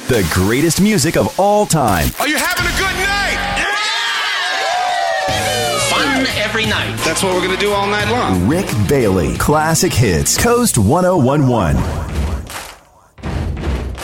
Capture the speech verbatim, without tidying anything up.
The greatest music of all time. Are you having a good night? Yeah! Fun every night. That's what we're going to do all night long. Rick Bailey. Classic Hits. Coast ten eleven.